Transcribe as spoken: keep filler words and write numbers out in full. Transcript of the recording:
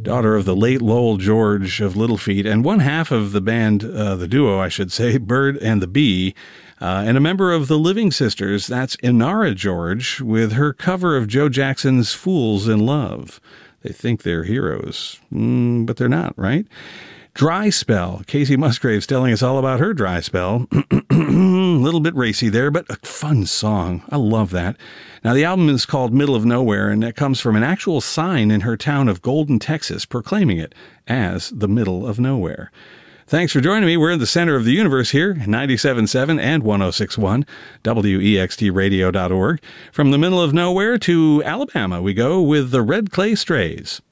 daughter of the late Lowell George of Little Feat, and one half of the band, uh, the duo, I should say, Bird and the Bee, uh, and a member of the Living Sisters. That's Inara George with her cover of Joe Jackson's Fools in Love. They think they're heroes, mm, but they're not, right? Dry Spell. Casey Musgraves telling us all about her dry spell. A little bit racy there, but a fun song. I love that. Now, the album is called Middle of Nowhere, and that comes from an actual sign in her town of Golden, Texas, proclaiming it as the middle of nowhere. Thanks for joining me. We're in the center of the universe here, ninety-seven point seven and one oh six point one, W E X T radio dot org. From the middle of nowhere to Alabama, we go with the Red Clay Strays.